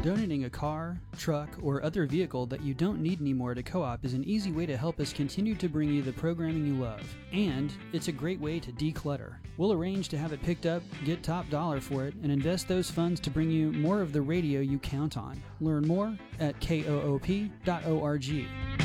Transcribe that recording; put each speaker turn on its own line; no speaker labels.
Donating a car, truck, or other vehicle that you don't need anymore to Co-op is an easy way to help us continue to bring you the programming you love. And it's a great way to declutter. We'll arrange to have it picked up, get top dollar for it, and invest those funds to bring you more of the radio you count on. Learn more at koop.org.